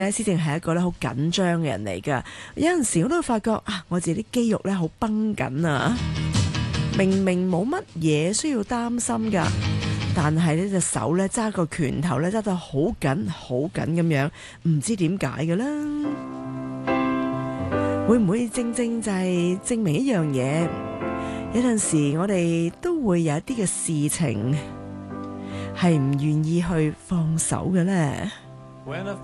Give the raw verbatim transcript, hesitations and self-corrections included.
思靜係一個咧好緊張嘅人嚟噶，有陣時我都會發覺啊，我自己啲肌肉咧好繃緊啊，明明冇乜嘢需要擔心噶，但係呢隻手咧揸個拳頭咧揸到好緊好緊咁樣，唔知點解嘅啦。會唔會正正就係證明一樣嘢？有陣時我哋都會有一啲嘅事情係唔願意去放手嘅呢。